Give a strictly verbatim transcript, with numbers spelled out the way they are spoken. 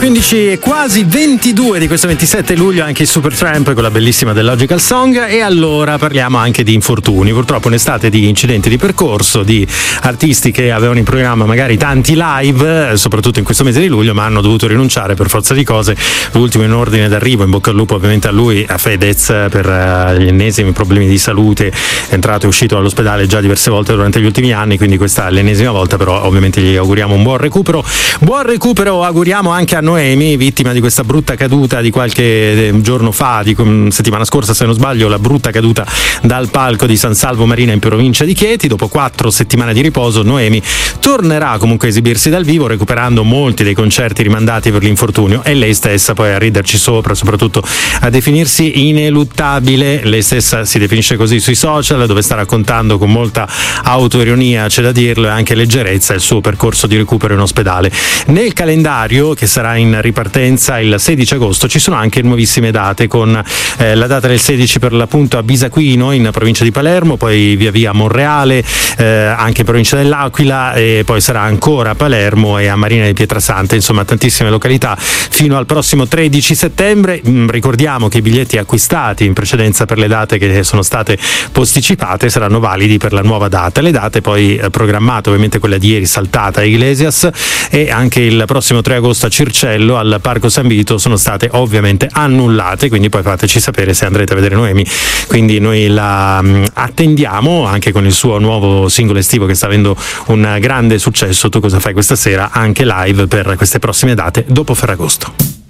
quindici e quasi ventidue di questo ventisette luglio anche il Supertramp con la bellissima The Logical Song. E allora parliamo anche di infortuni. Purtroppo un'estate di incidenti di percorso, di artisti che avevano in programma magari tanti live, soprattutto in questo mese di luglio, ma hanno dovuto rinunciare per forza di cose. L'ultimo in ordine d'arrivo, in bocca al lupo ovviamente a lui, a Fedez, per uh, gli ennesimi problemi di salute, è entrato e uscito dall'ospedale già diverse volte durante gli ultimi anni, quindi questa è l'ennesima volta, però ovviamente gli auguriamo un buon recupero. Buon recupero auguriamo anche a Noemi, vittima di questa brutta caduta di qualche giorno fa, di settimana scorsa se non sbaglio, la brutta caduta dal palco di San Salvo Marina in provincia di Chieti. Dopo quattro settimane di riposo Noemi tornerà comunque a esibirsi dal vivo, recuperando molti dei concerti rimandati per l'infortunio, e lei stessa poi a riderci sopra, soprattutto a definirsi ineluttabile. Lei stessa si definisce così sui social, dove sta raccontando con molta autoironia, c'è da dirlo, e anche leggerezza, il suo percorso di recupero in ospedale. Nel calendario, che sarà in ripartenza il sedici agosto, ci sono anche nuovissime date, con eh, la data del sedici per l'appunto a Bisaquino in provincia di Palermo, poi via via a Monreale, eh, anche in provincia dell'Aquila, e poi sarà ancora a Palermo e a Marina di Pietrasanta, insomma tantissime località fino al prossimo tredici settembre. Mm, ricordiamo che i biglietti acquistati in precedenza per le date che sono state posticipate saranno validi per la nuova data. Le date poi eh, programmate, ovviamente quella di ieri saltata a Iglesias, e anche il prossimo tre agosto a Circello al Parco San Vito sono state ovviamente annullate, quindi poi fateci sapere se andrete a vedere Noemi. Quindi noi la um, attendiamo anche con il suo nuovo singolo estivo che sta avendo un grande successo. Tu cosa fai questa sera? Anche live per queste prossime date dopo Ferragosto.